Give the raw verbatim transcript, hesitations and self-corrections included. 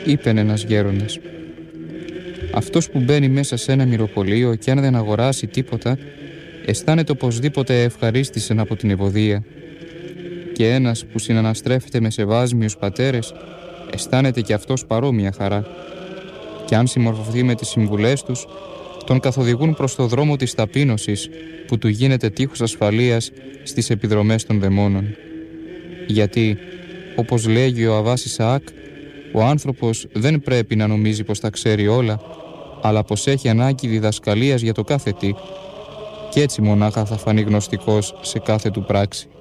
Είπεν ένας γέροντας: αυτός που μπαίνει μέσα σε ένα μυροπωλείο και αν δεν αγοράσει τίποτα, αισθάνεται οπωσδήποτε ευχαρίστησεν από την ευωδία. Και ένας που συναναστρέφεται με σεβάσμιους πατέρες, αισθάνεται και αυτός παρόμοια χαρά. Και αν συμμορφωθεί με τις συμβουλές τους, τον καθοδηγούν προς το δρόμο της ταπείνωσης, που του γίνεται τείχος ασφαλείας στις επιδρομές των δαιμόνων. Γιατί, όπως λέγει ο Αββάς Ισαάκ, ο άνθρωπος δεν πρέπει να νομίζει πως τα ξέρει όλα, αλλά πως έχει ανάγκη διδασκαλίας για το κάθε τι, και έτσι μονάχα θα φανεί γνωστικός σε κάθε του πράξη.